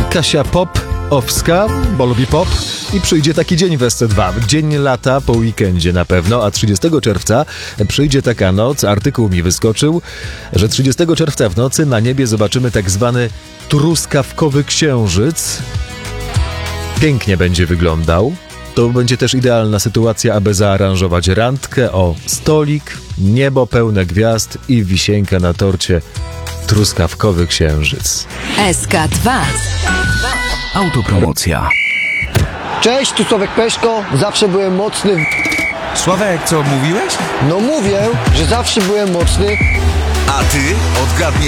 Kasia Popowska, bo lubi pop i przyjdzie taki dzień w SC2. Dzień lata po weekendzie na pewno, a 30 czerwca przyjdzie taka noc, artykuł mi wyskoczył, że 30 czerwca w nocy na niebie zobaczymy tak zwany truskawkowy księżyc. Pięknie będzie wyglądał. To będzie też idealna sytuacja, aby zaaranżować randkę. O, stolik, niebo pełne gwiazd i wisienka na torcie. Truskawkowy księżyc. SK2. Autopromocja. Cześć, tu Sławek Peszko. Zawsze byłem mocny. Sławek, co mówiłeś? No mówię, że zawsze byłem mocny. A ty odgadnij